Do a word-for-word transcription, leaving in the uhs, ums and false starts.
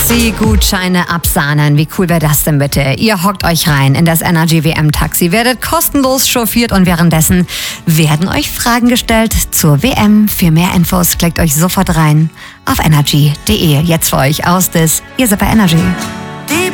Taxi-Gutscheine absahnen. Wie cool wäre das denn bitte? Ihr hockt euch rein in das Energy W M-Taxi, werdet kostenlos chauffiert und währenddessen werden euch Fragen gestellt zur W M. Für mehr Infos klickt euch sofort rein auf energy punkt de. Jetzt für euch aus das Ihr seid bei Energy.